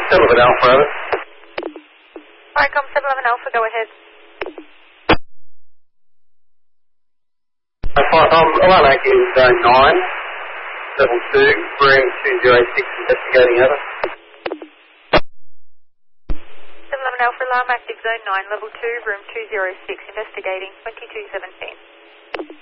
711 Alpha, over. Alright, com 711 Alpha, go ahead. Alarm active zone 9, level 2, room 206, investigating, over. 711 Alpha, alarm active zone 9, level 2, room 206, investigating, 2217.